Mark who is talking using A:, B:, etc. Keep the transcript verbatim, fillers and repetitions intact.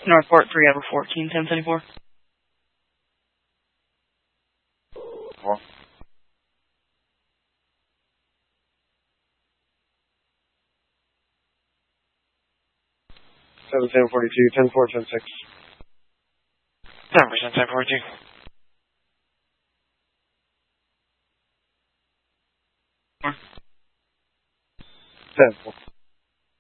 A: Northport three over fourteen, ten seventy-four.
B: Four. Seven ten forty two, ten four, ten six.
C: Nine percent ten forty two.
B: Ten four.